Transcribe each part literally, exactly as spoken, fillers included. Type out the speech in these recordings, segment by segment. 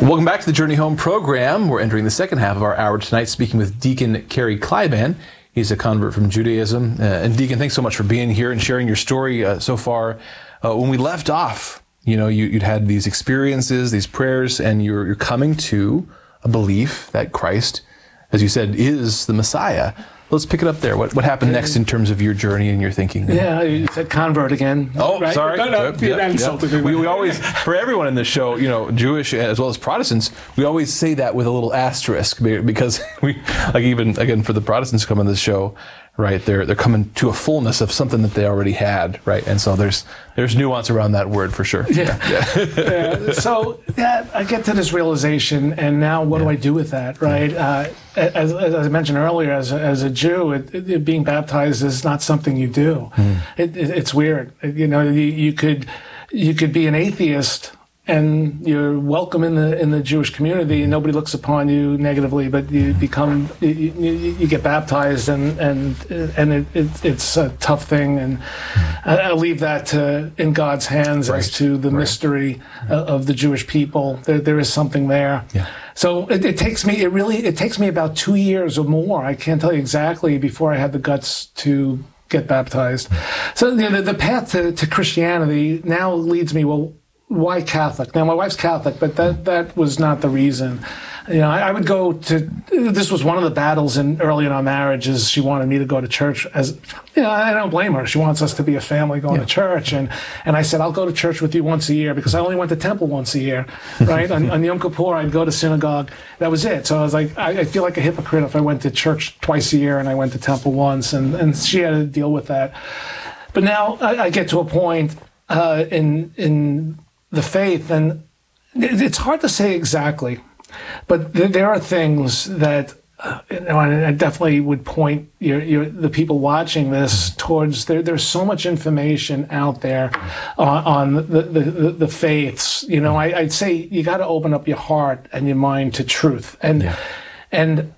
Welcome back to the Journey Home program. We're entering the second half of our hour tonight, speaking with Deacon Kerry Kleiban. He's a convert from Judaism. Uh, and Deacon, thanks so much for being here and sharing your story uh, so far. Uh, when we left off, you know, you, you'd had these experiences, these prayers, and you're, you're coming to a belief that Christ, as you said, is the Messiah. Let's pick it up there. What what happened next in terms of your journey and your thinking? Yeah, you said convert again. Oh, right? sorry. No, no, Yep, yep, that insulted yep. me. We, we always, for everyone in this show, you know, Jewish as well as Protestants, we always say that with a little asterisk because we, like even, again, for the Protestants who come on this show, right, they're they're coming to a fullness of something that they already had, right? And so there's there's nuance around that word for sure. Yeah. yeah. yeah. So yeah, I get to this realization, and now what yeah. do I do with that, right? Yeah. Uh, as, as I mentioned earlier, as a, as a Jew, it, it, being baptized is not something you do. Mm. It, it, it's weird. You know, you, you could you could be an atheist, and you're welcome in the in the Jewish community, and nobody looks upon you negatively. But you become you, you, you get baptized, and and and it, it, it's a tough thing. And I, I leave that to, in God's hands right. as to the right. mystery uh, of the Jewish people. There there is something there. Yeah. So it, it takes me. It really it takes me about two years or more. I can't tell you exactly before I had the guts to get baptized. So you know, the, the path to, to Christianity now leads me well. Why Catholic? Now, my wife's Catholic, but that, that was not the reason. You know, I, I would go to, this was one of the battles in early in our marriage, is she wanted me to go to church as, you know, I don't blame her. She wants us to be a family going yeah. to church. And, and I said, I'll go to church with you once a year because I only went to temple once a year, right? on, on Yom Kippur, I'd go to synagogue. That was it. So I was like, I, I feel like a hypocrite if I went to church twice a year and I went to temple once. And, and she had to deal with that. But now I, I get to a point uh, in, in, the faith, and it's hard to say exactly, but there are things that uh, you know, I definitely would point your, your, the people watching this towards. There, there's so much information out there on, on the, the, the, the faiths. You know, I, I'd say you got to open up your heart and your mind to truth, and yeah. and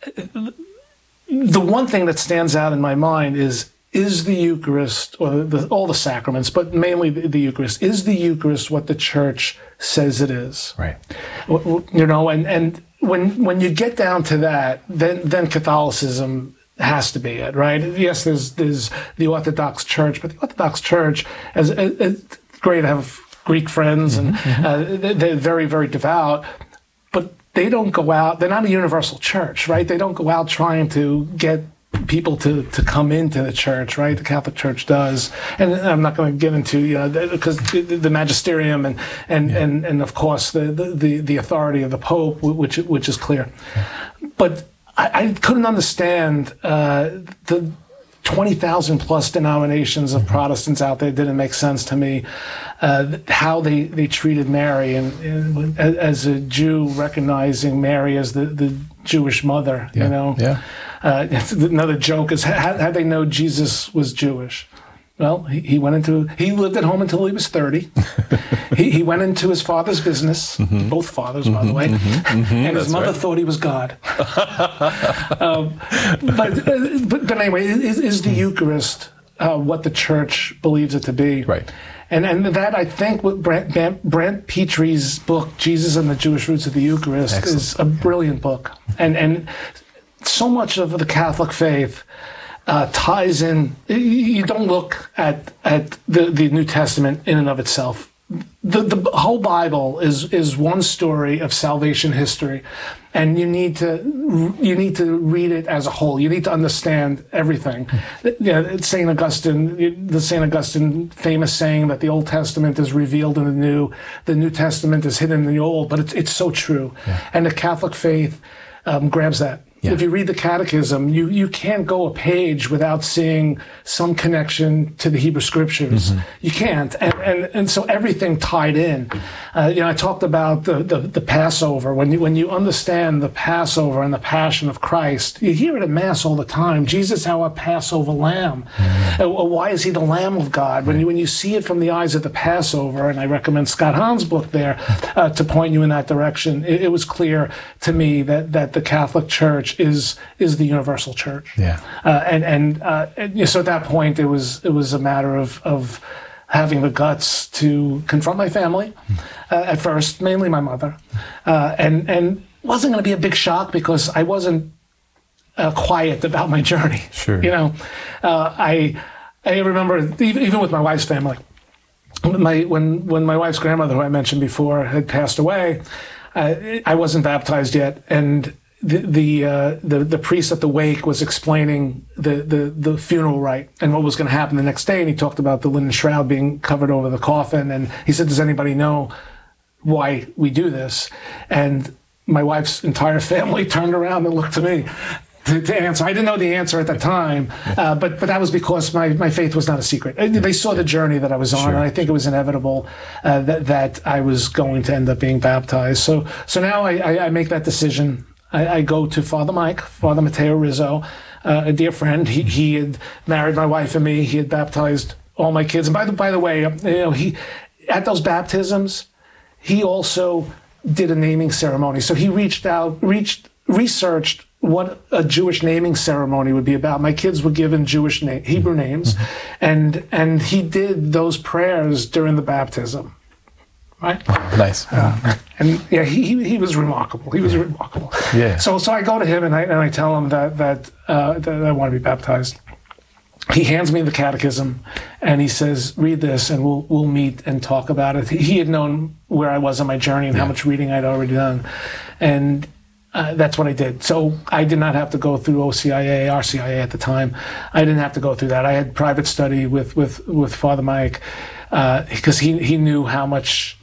the one thing that stands out in my mind is. Is the Eucharist, or the, all the sacraments, but mainly the, the Eucharist, is the Eucharist what the Church says it is? Right. You know, and, and when when you get down to that, then then Catholicism has to be it, right? Yes, there's there's the Orthodox Church, but the Orthodox Church, as it's great to have Greek friends, and mm-hmm. uh, they're very, very devout, but they don't go out, they're not a universal church, right? They don't go out trying to get people to, to come into the church, right? The Catholic Church does, and I'm not going to get into, you know, because the, the magisterium and and, yeah. and and of course the, the the authority of the Pope, which which is clear. Yeah. But I, I couldn't understand uh, the twenty thousand plus denominations of Protestants out there. It didn't make sense to me uh, how they, they treated Mary, and, and as a Jew, recognizing Mary as the, the Jewish mother, yeah. you know. Yeah. Uh, another joke is, how, how they know Jesus was Jewish? Well, he, he went into, he lived at home until he was thirty. he, he went into his father's business, mm-hmm. both fathers, by mm-hmm, the way, mm-hmm, mm-hmm, and his mother right. thought he was God. um, but, uh, but, but anyway, is, is the Eucharist uh, what the Church believes it to be? Right. And and that, I think, what Brent, Brent Petree's book, Jesus and the Jewish Roots of the Eucharist, Excellent. Is a brilliant book. And and so much of the Catholic faith uh, ties in. You don't look at at the, the New Testament in and of itself. The the whole Bible is is one story of salvation history, and you need to you need to read it as a whole. You need to understand everything. Yeah, Saint Augustine, the Saint Augustine famous saying that the Old Testament is revealed in the New, the New Testament is hidden in the Old. But it's it's so true, yeah. and the Catholic faith um, grabs that. Yeah. If you read the Catechism, you, you can't go a page without seeing some connection to the Hebrew Scriptures. Mm-hmm. You can't. And, and and so everything tied in. Uh, you know, I talked about the, the, the Passover. When you, when you understand the Passover and the Passion of Christ, you hear it at Mass all the time. Jesus, our Passover Lamb. Mm-hmm. Uh, why is he the Lamb of God? When you, when you see it from the eyes of the Passover, and I recommend Scott Hahn's book there uh, to point you in that direction, it, it was clear to me that, that the Catholic Church is is the universal church. Yeah. Uh, and and, uh, and so at that point, it was it was a matter of of having the guts to confront my family uh, at first, mainly my mother, uh, and and wasn't going to be a big shock because I wasn't uh, quiet about my journey. Sure. You know, uh, I I remember even, even with my wife's family, my when when my wife's grandmother, who I mentioned before, had passed away, uh, I wasn't baptized yet, and the the, uh, the the priest at the wake was explaining the, the, the funeral rite and what was going to happen the next day, and he talked about the linen shroud being covered over the coffin, and he said, "Does anybody know why we do this?" And my wife's entire family turned around and looked to me to, to answer. I didn't know the answer at the time, uh, but but that was because my, my faith was not a secret. They saw the journey that I was on, sure. and I think it was inevitable uh, that that I was going to end up being baptized. So so now I, I, I make that decision. I, I go to Father Mike, Father Matteo Rizzo, uh, a dear friend. He he had married my wife and me. He had baptized all my kids. And by the by the way, you know, he at those baptisms, he also did a naming ceremony. So he reached out, reached, researched what a Jewish naming ceremony would be about. My kids were given Jewish name, Hebrew names, mm-hmm. and and he did those prayers during the baptism. Right? Nice. Uh, and yeah, he, he he was remarkable. He was yeah. remarkable. Yeah. So so I go to him and I and I tell him that that uh, that I want to be baptized. He hands me the catechism, and he says, "Read this, and we'll we'll meet and talk about it." He had known where I was on my journey and yeah. how much reading I'd already done, and uh, that's what I did. So I did not have to go through O C I A, R C I A at the time. I didn't have to go through that. I had private study with with with Father Mike because uh, he he knew how much.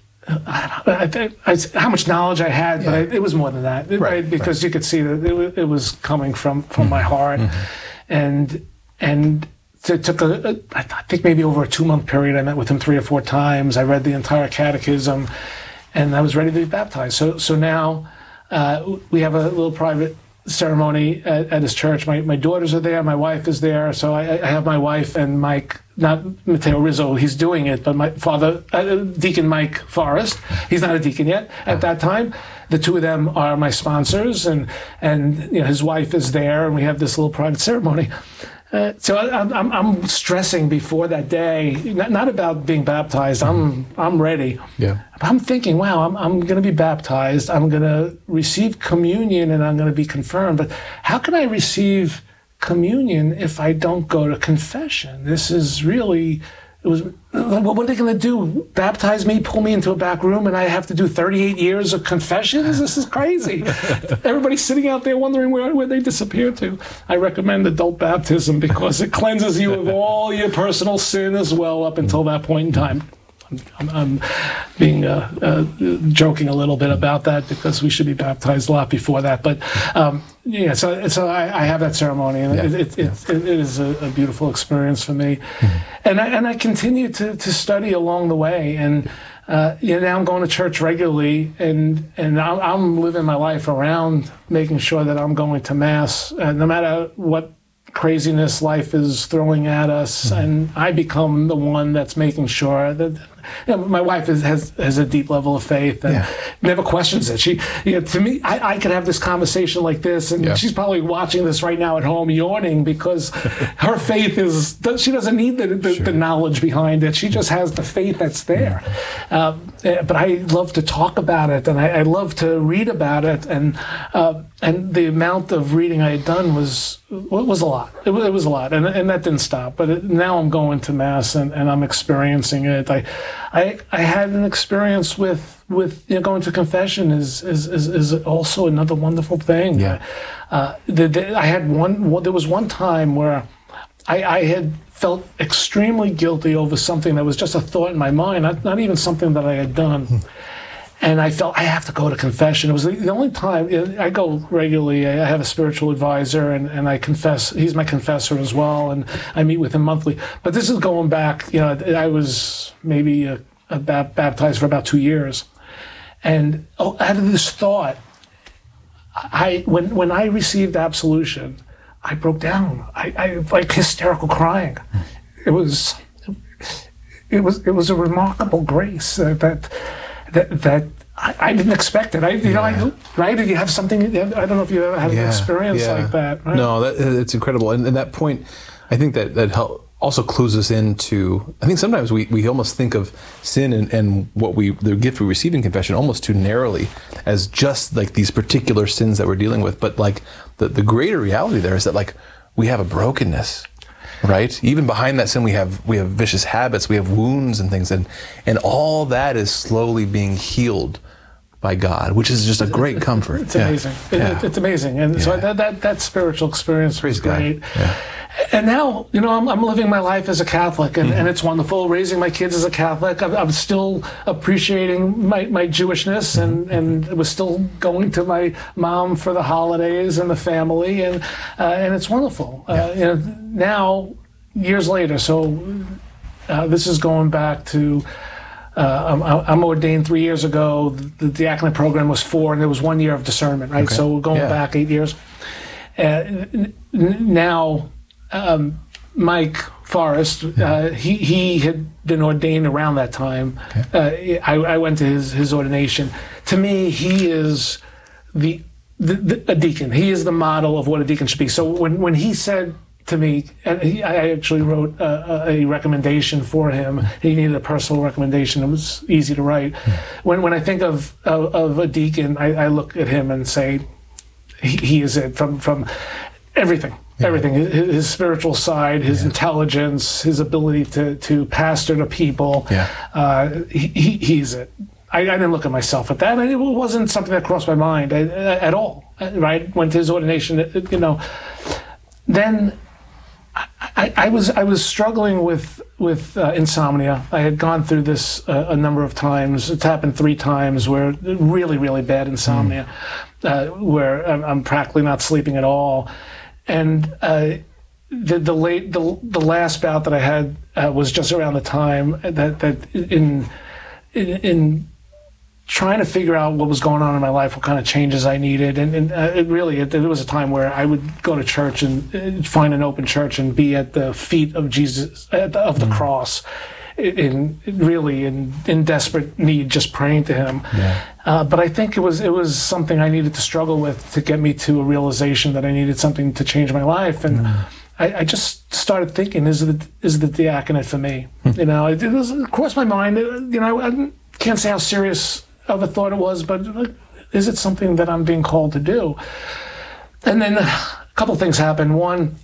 I, I, I, how much knowledge I had, yeah. but I, it was more than that, right, right? Because right. you could see that it was, it was coming from, from mm-hmm. my heart, mm-hmm. and and it took a, a, I think maybe over a two month period. I met with him three or four times. I read the entire catechism, and I was ready to be baptized. So so now uh, we have a little private ceremony at, at his church. My my daughters are there. My wife is there. So I, I have my wife and Mike. Not Matteo Rizzo, he's doing it, but my father, uh, Deacon Mike Forrest, he's not a deacon yet at that time. The two of them are my sponsors, and and you know, his wife is there, and we have this little private ceremony. Uh, so I, I'm I'm stressing before that day, not, not about being baptized. I'm I'm ready. Yeah. But I'm thinking, wow, I'm I'm going to be baptized. I'm going to receive communion, and I'm going to be confirmed. But how can I receive communion if I don't go to confession? This is really, it was, what are they going to do? Baptize me, pull me into a back room, and I have to do thirty-eight years of confessions? This is crazy. Everybody's sitting out there wondering where, where they disappeared to. I recommend adult baptism because it cleanses you of all your personal sin as well up until that point in time. I'm, I'm being uh, uh, joking a little bit about that because we should be baptized a lot before that. But um, yeah, so so I, I have that ceremony, and yeah, it, it, yeah. it, it is a, a beautiful experience for me. Mm-hmm. And I and I continue to, to study along the way, and uh, you know, now I'm going to church regularly, and and I'm, I'm living my life around making sure that I'm going to Mass, uh, no matter what craziness life is throwing at us, mm-hmm. and I become the one that's making sure that, you know, my wife is, has has a deep level of faith and yeah. never questions it. She, you know, to me, I, I could have this conversation like this, and yeah. she's probably watching this right now at home, yawning because her faith is, she doesn't need the, the, sure. the knowledge behind it. She just has the faith that's there. Um, but I love to talk about it, and I, I love to read about it, and uh, and the amount of reading I had done was was a lot. It was, it was a lot, and and that didn't stop. But it, now I'm going to Mass, and, and I'm experiencing it. I, I I had an experience with with you know, going to confession is is is, is also another wonderful thing. Yeah. Uh, the, the, I had one. Well, there was one time where I, I had felt extremely guilty over something that was just a thought in my mind, not, not even something that I had done. Hmm. And I felt I have to go to confession. It was the only time. I go regularly. I have a spiritual advisor, and, and I confess. He's my confessor as well, and I meet with him monthly. But this is going back, you know, I was maybe a, a baptized for about two years. And oh, out of this thought, I when when I received absolution, I broke down. I, I like hysterical crying. It was it was it was a remarkable grace uh, that. That, that I, I didn't expect it. I, you yeah. know, I, right? Did you have something? I don't know if you ever had yeah. an experience yeah. like that. Right? No, that, it's incredible. And, and that point, I think that that help, also clues us into, I think sometimes we, we almost think of sin and, and what we, the gift we receive in confession almost too narrowly as just like these particular sins that we're dealing with. But like the, the greater reality there is that like we have a brokenness, right? Even behind that sin, we have, we have vicious habits, we have wounds and things, and, and all that is slowly being healed by God, which is just a great comfort. It's amazing. Yeah. It, Yeah. It's amazing. And Yeah. so that, that, that spiritual experience Praise was God. great. Yeah. And now, you know, I'm, I'm living my life as a Catholic, and, Mm-hmm. and it's wonderful raising my kids as a Catholic. I'm, I'm still appreciating my, my Jewishness, and, and was still going to my mom for the holidays and the family, and uh, and it's wonderful. Yeah. Uh, you know, now, years later, so uh, this is going back to, uh, I'm, I'm ordained three years ago. The diaconate program was four, and there was one year of discernment, right? Okay. So we're going Yeah. back eight years. Uh, n- n- now, um, Mike Forrest, uh, he, he had been ordained around that time. Okay. Uh, I, I went to his, his ordination. To me, he is the, the, the a deacon. He is the model of what a deacon should be. So when, when he said to me, and he, I actually wrote a, a recommendation for him. He needed a personal recommendation. It was easy to write. When when I think of of, of a deacon, I, I look at him and say, he, he is it from from everything. Everything, his, his spiritual side, his Yeah. intelligence, his ability to, to pastor to people, Yeah. uh, he, he, he's it. I, I didn't look at myself at that. It wasn't something that crossed my mind I, I, at all, right? Went to his ordination, it- you know. Then I, I, I was I was struggling with with uh, insomnia. I had gone through this uh, a number of times. It's happened three times where really, really bad insomnia, mm. uh, where I'm, I'm practically not sleeping at all. And uh, the the late the the last bout that I had uh, was just around the time that that in in, in trying to figure out what was going on in my life, what kind of changes I needed, and, and uh, it really it, it was a time where I would go to church and uh, find an open church and be at the feet of Jesus uh, of the mm. cross, in, in really in in desperate need, just praying to Him. Yeah. Uh, but I think it was it was something I needed to struggle with to get me to a realization that I needed something to change my life, and mm. I, I just started thinking: Is the is the diaconate for me? Mm. You know, it, it was it crossed my mind. It, you know, I, I can't say how serious of a thought it was, but is it something that I'm being called to do? And then a couple things happened. One,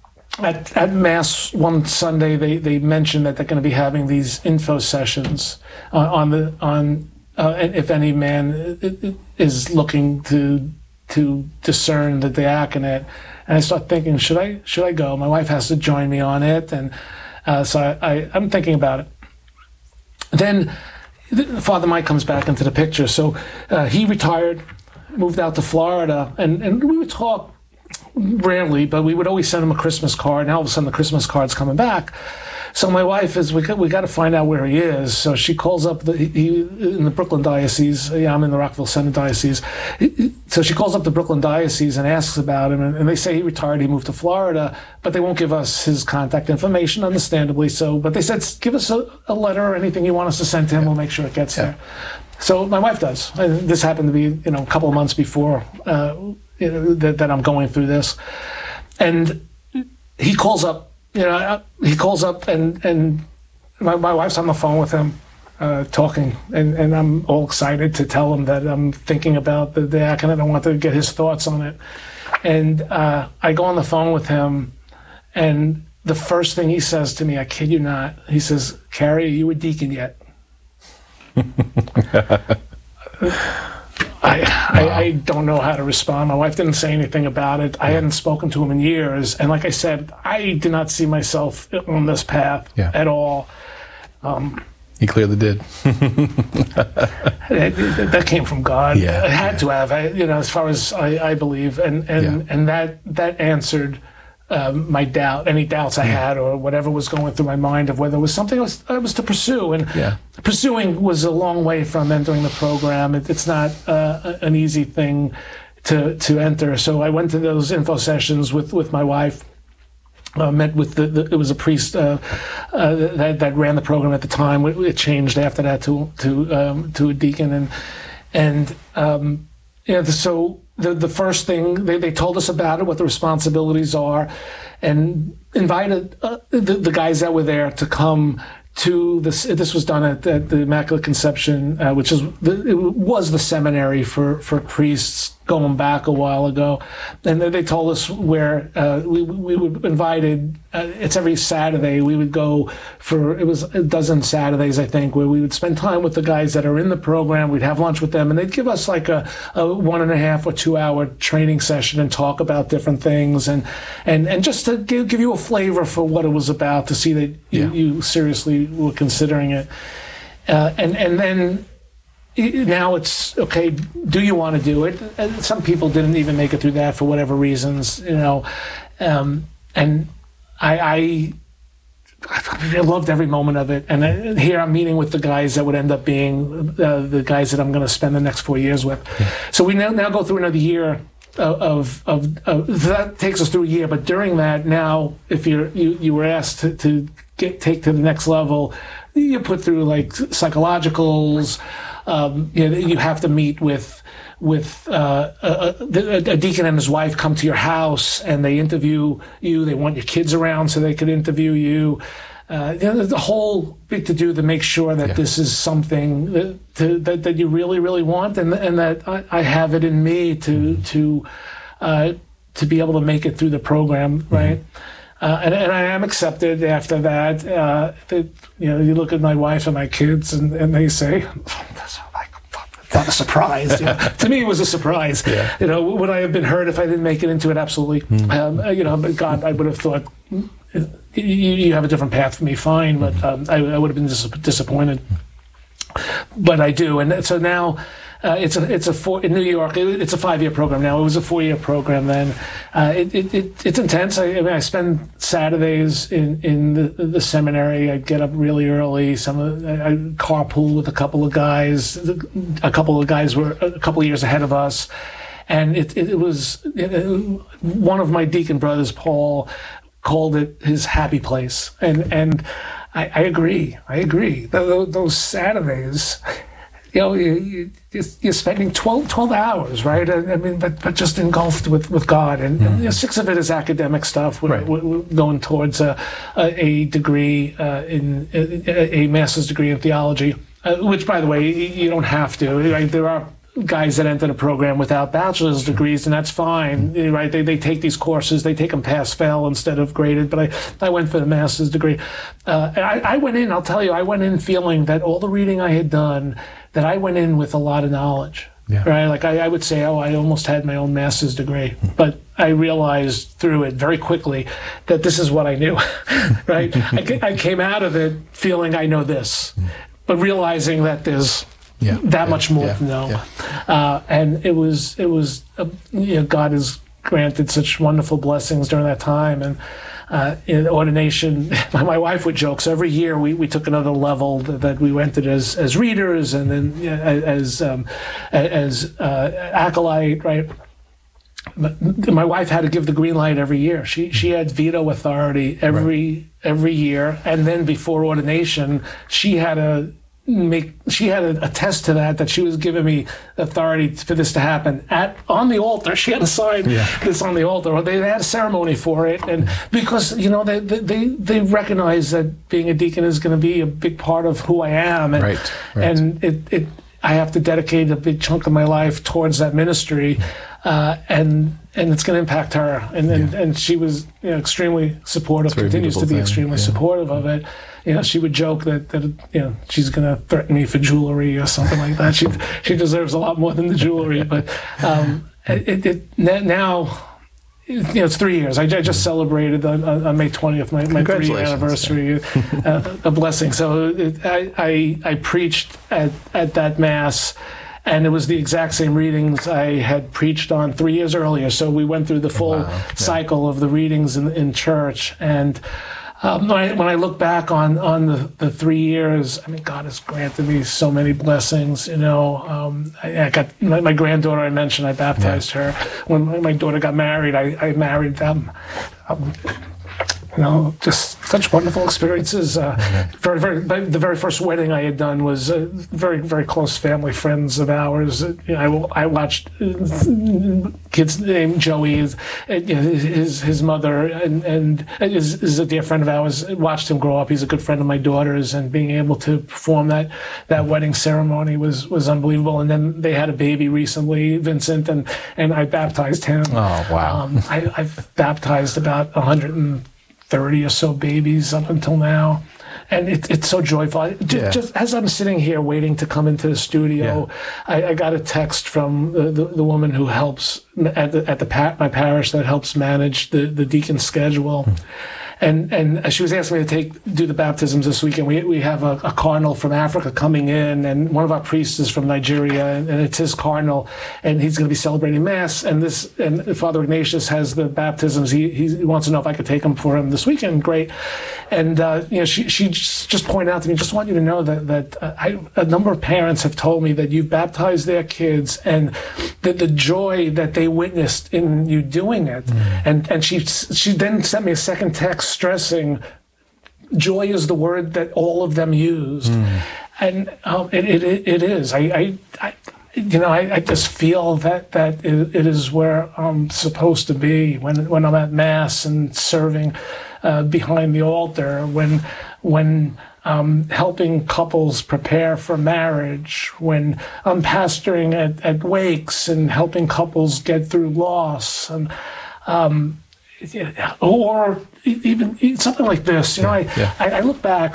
at at Mass one Sunday, they they mentioned that they're going to be having these info sessions on, on the on. Uh, if any man is looking to to discern the diaconate, and I start thinking, should I should I go? My wife has to join me on it, and uh, so I, I, I'm thinking about it. Then Father Mike comes back into the picture. So uh, he retired, moved out to Florida, and, and we would talk rarely, but we would always send him a Christmas card. Now all of a sudden the Christmas card's coming back. So my wife is, we got, we got to find out where he is. So she calls up, the, he, in the Brooklyn Diocese. Yeah, I'm in the Rockville Center Diocese. So she calls up the Brooklyn Diocese and asks about him. And, and they say he retired, he moved to Florida, but they won't give us his contact information, understandably so. But they said, give us a, a letter or anything you want us to send to him. Yeah. We'll make sure it gets yeah. there. So my wife does. And this happened to be, you know, a couple of months before uh, you know, that, that I'm going through this. And he calls up. You know, he calls up and, and my, my wife's on the phone with him uh, talking, and, and I'm all excited to tell him that I'm thinking about the diaconate. I want to get his thoughts on it. And uh, I go on the phone with him, and the first thing he says to me, I kid you not, he says, "Carrie, are you a deacon yet?" I, I, I don't know how to respond. My wife didn't say anything about it. I hadn't spoken to him in years. And like I said, I did not see myself on this path yeah. at all. Um, he clearly did. that, that came from God. Yeah. It had yeah. to have, I, you know, as far as I, I believe. And, and, yeah. and that, that answered um, my doubt, any doubts I had or whatever was going through my mind of whether it was something I was, I was to pursue. And yeah. pursuing was a long way from entering the program. It, it's not uh, an easy thing to to enter. So I went to those info sessions with, with my wife. Uh, met with the, the it was a priest uh, uh, that that ran the program at the time. It, it changed after that to to um, to a deacon, and and um, yeah. So the the first thing they, they told us about it, what the responsibilities are, and invited uh, the, the guys that were there to come to this. This was done at the, the Immaculate Conception, uh, which is the, it was the seminary for, for priests going back a while ago. And they told us where uh, we, we were invited. Uh, it's every Saturday. We would go for, it was a dozen Saturdays, I think, where we would spend time with the guys that are in the program. We'd have lunch with them, and they'd give us like a, a one and a half or two hour training session and talk about different things, and and, and just to give, give you a flavor for what it was about, to see that you, yeah. you seriously were considering it. Uh, and, and then now it's, okay, do you want to do it? And some people didn't even make it through that for whatever reasons, you know. Um, and I, I I loved every moment of it. And I, here I'm meeting with the guys that would end up being uh, the guys that I'm going to spend the next four years with. Yeah. So we now, now go through another year of, of, of, that takes us through a year. But during that, now, if you're, you, you were asked to, to get, take to the next level, you put through like psychologicals. Um, you know, you have to meet with with uh, a, a, a deacon and his wife come to your house, and they interview you. They want your kids around so they could interview you. Uh, you know, the whole big to do to make sure that yeah. this is something that, to, that that you really really want, and and that I, I have it in me to mm-hmm. to uh, to be able to make it through the program, right? Mm-hmm. Uh, and, and I am accepted after that. Uh, that, you know, you look at my wife and my kids, and, and they say, "That's like not a surprise." You know, to me, it was a surprise. Yeah. You know, would I have been hurt if I didn't make it into it? Absolutely. Mm. Um, you know, but God, I would have thought, you, you have a different path for me. Fine, but um, I, I would have been dis- disappointed. But I do, and so now. Uh, it's a it's a four in New York. It, it's a five-year program now. It was a four-year program then. Uh, it, it, it it's intense. I, I mean, I spend Saturdays in in the, the seminary. I get up really early. Some of, I, I carpool with a couple of guys. A couple of guys were a couple of years ahead of us, and it it, it was it, one of my deacon brothers, Paul, called it his happy place, and and I, I agree. I agree. Those, those Saturdays. You know, you, you, you're spending twelve, twelve hours, right? I, I mean, but but just engulfed with, with God. And, mm-hmm. and you know, six of it is academic stuff. We're, right. we're going towards a, a degree uh, in a, a master's degree in theology, uh, which, by the way, you don't have to. Right? There are guys that enter the program without bachelor's degrees, and that's fine, mm-hmm. right? They they take these courses, they take them pass-fail instead of graded, but I, I went for the master's degree. Uh, I, I went in, I'll tell you, I went in feeling that all the reading I had done, that I went in with a lot of knowledge, yeah. right? Like I, I would say, oh, I almost had my own master's degree, mm-hmm. but I realized through it very quickly that this is what I knew, right? I, I came out of it feeling I know this, mm-hmm. but realizing that there's Yeah, that yeah, much more yeah, to know, yeah. uh, and it was it was uh, you know, God has granted such wonderful blessings during that time, and uh, in ordination, my, my wife would joke. So every year we, we took another level that, that we entered as as readers, and then you know, as um, as uh, acolyte, right? My wife had to give the green light every year. She she had veto authority every right. every year, and then before ordination, she had to. Make she had to attest to that that she was giving me authority for this to happen at on the altar. She had to sign yeah. this on the altar, or they had a ceremony for it, and because you know they they they recognize that being a deacon is going to be a big part of who I am, and right, right. and it it I have to dedicate a big chunk of my life towards that ministry, uh, and and it's going to impact her, and and, yeah. and she was you know, extremely supportive, continues to be thing. extremely yeah. supportive of it. You know, she would joke that, that you know she's going to threaten me for jewelry or something like that. She she deserves a lot more than the jewelry. But um, it, it now, you know, it's three years. I, I just celebrated on, on May twentieth my, my three-year anniversary. uh, a blessing. So it, I, I I preached at at that mass. And it was the exact same readings I had preached on three years earlier. So we went through the full wow. yeah. cycle of the readings in, in church. And um, when, I, when I look back on, on the, the three years, I mean, God has granted me so many blessings. You know, um, I, I got my, my granddaughter I mentioned, I baptized yeah. her. When my, my daughter got married, I, I married them. Um, you know, just such wonderful experiences. Uh, mm-hmm. Very, very. The very first wedding I had done was uh, very, very close family friends of ours. You know, I, I watched kids named Joey, his his, his mother, and and is, is a dear friend of ours. Watched him grow up. He's a good friend of my daughter's, and being able to perform that that wedding ceremony was was unbelievable. And then they had a baby recently, Vincent, and and I baptized him. Oh wow! Um, I, I've baptized about one hundred thirty or so babies up until now, and it, it's so joyful. I, just, yeah. just as I'm sitting here waiting to come into the studio, yeah. I, I got a text from the, the, the woman who helps at the at the pa- my parish that helps manage the the deacon schedule. Mm. And and she was asking me to take do the baptisms this weekend. We we have a, a cardinal from Africa coming in, and one of our priests is from Nigeria, and, and it's his cardinal, and he's going to be celebrating Mass. And this and Father Ignatius has the baptisms. He he wants to know if I could take them for him this weekend. Great. And uh, you know, she she just pointed out to me, just want you to know that that uh, I, a number of parents have told me that you baptized their kids, and the the joy that they witnessed in you doing it. Mm. And and she she then sent me a second text, stressing joy is the word that all of them used. Mm. And um, it, it it is. I, I, I you know, I, I just feel that that it, it is where I'm supposed to be when when I'm at Mass and serving uh, behind the altar, when when um, helping couples prepare for marriage, when I'm pastoring at, at wakes and helping couples get through loss, and um, or even something like this. You know, I, yeah. I, I look back,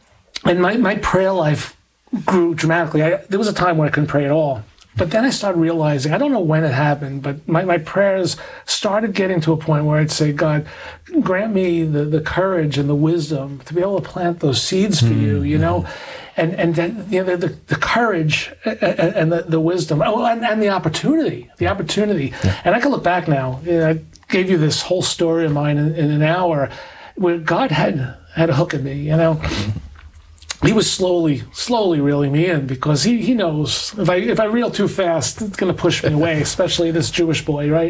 and my, my prayer life grew dramatically. I, there was a time where I couldn't pray at all. But then I started realizing, I don't know when it happened, but my, my prayers started getting to a point where I'd say, God, grant me the, the courage and the wisdom to be able to plant those seeds for mm-hmm. you, you know? And and then, you know, the, the courage and the, the wisdom, oh, and, and the opportunity, the opportunity. Yeah. And I can look back now. You know, I gave you this whole story of mine in, in an hour where God had had a hook in me, you know? Mm-hmm. He was slowly, slowly reeling me in, because he, he knows if I if I reel too fast, it's going to push me away, especially this Jewish boy, right?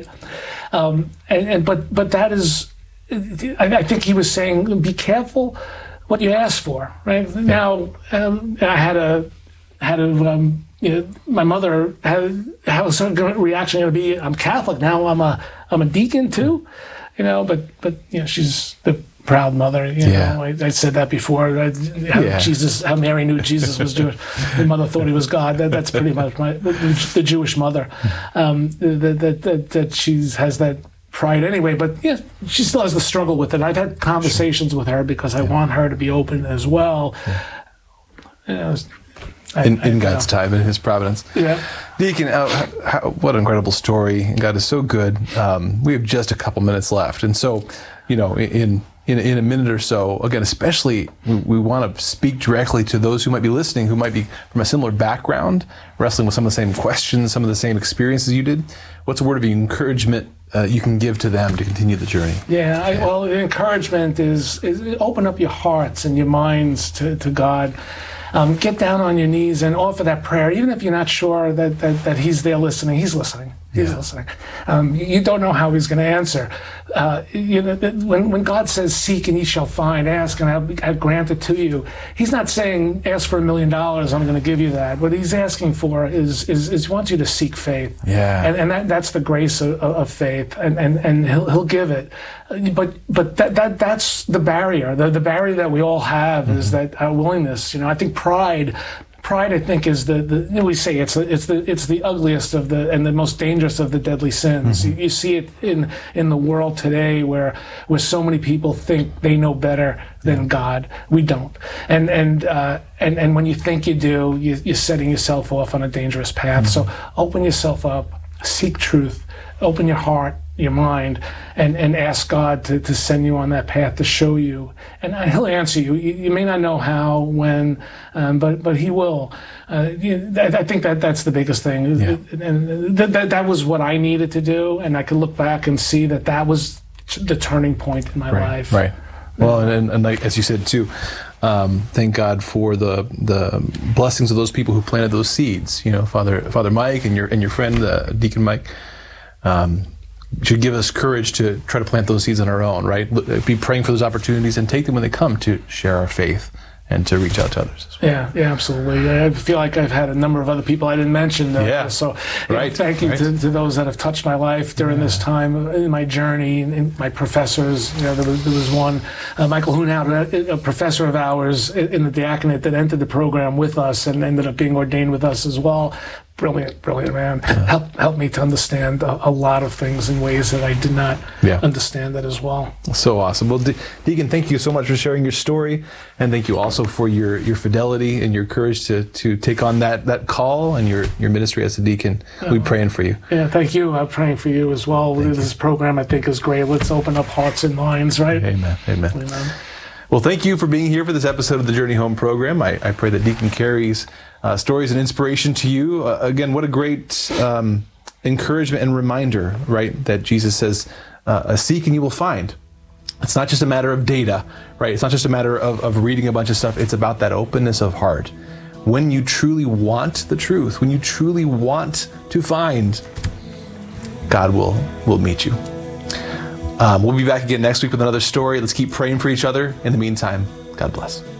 Um, and, and but but that is, I, I think he was saying, be careful what you ask for, right? Yeah. Now um, I had a had a um, you know, my mother had how was her reaction going to be? I'm Catholic now. I'm a I'm a deacon too, you know. But but you know, she's the proud mother, you yeah. know. I, I said that before. I, how yeah. Jesus, how Mary knew Jesus was Jewish. The mother thought he was God. That, that's pretty much my the, the Jewish mother. Um, that that that, that she has that pride anyway. But yeah, she still has the struggle with it. I've had conversations sure. with her because I yeah. want her to be open as well. Yeah. You know, I, in, in I, God's you know. time, in His providence. Yeah. Deacon, uh, how, what an incredible story. God is so good. Um, we have just a couple minutes left, and so, you know, in In, in a minute or so, again, especially we, we want to speak directly to those who might be listening, who might be from a similar background, wrestling with some of the same questions, some of the same experiences you did. What's a word of encouragement uh, you can give to them to continue the journey? Yeah, I, well, the encouragement is, is open up your hearts and your minds to, to God. Um, get down on your knees and offer that prayer, even if you're not sure that, that, that He's there listening. He's listening. He's yeah. listening. Um, you don't know how He's going to answer. Uh, you know, when when God says, "Seek and ye shall find; ask and I'll, I'll grant it to you," He's not saying, "Ask for a million dollars; I'm going to give you that." What He's asking for is is, is He wants you to seek faith. Yeah. And and that, that's the grace of, of faith, and, and, and He'll He'll give it. But but that that that's the barrier. The the barrier that we all have mm-hmm. is that our willingness. You know, I think pride. Pride, I think, is the, the you know, we say it's the, it's the it's the ugliest of the and the most dangerous of the deadly sins. Mm-hmm. You, you see it in in the world today, where where so many people think they know better than God. We don't. And and uh, and and when you think you do, you, you're setting yourself off on a dangerous path. Mm-hmm. So open yourself up, seek truth, open your heart, your mind, and, and ask God to, to send you on that path, to show you. And He'll answer you. You, you may not know how, when, um, but but He will. Uh, you, I, I think that that's the biggest thing. Yeah. And that, that that was what I needed to do, and I could look back and see that that was the turning point in my right, life. Right. Well, and, and, and like, as you said too, um, thank God for the the blessings of those people who planted those seeds. You know, Father Father Mike and your and your friend uh, Deacon Mike. Um, should give us courage to try to plant those seeds on our own, right? Be praying for those opportunities and take them when they come to share our faith and to reach out to others as well. Yeah, yeah, absolutely. I feel like I've had a number of other people I didn't mention. Uh, yeah. So right. know, thank you right. to, to those that have touched my life during yeah. this time in my journey, and, and my professors. You know, there was, there was one, uh, Michael Hoonhout, a, a professor of ours in the diaconate that entered the program with us and ended up being ordained with us as well. Brilliant, brilliant man. Yeah. Help, helped me to understand a, a lot of things in ways that I did not yeah. understand that as well. So awesome. Well, De- Deacon, thank you so much for sharing your story, and thank you also for your, your fidelity and your courage to, to take on that, that call and your, your ministry as a deacon. Yeah. We're praying for you. Yeah, thank you. I'm praying for you as well. Thank this you. program, I think, is great. Let's open up hearts and minds, right? Amen. Amen. Amen. Well, thank you for being here for this episode of the Journey Home program. I, I pray that Deacon Carey's uh, stories and inspiration to you. Uh, again, what a great um, encouragement and reminder, right, that Jesus says, uh, seek and you will find. It's not just a matter of data, right? It's not just a matter of, of reading a bunch of stuff. It's about that openness of heart. When you truly want the truth, when you truly want to find, God will, will meet you. Um, we'll be back again next week with another story. Let's keep praying for each other. In the meantime, God bless.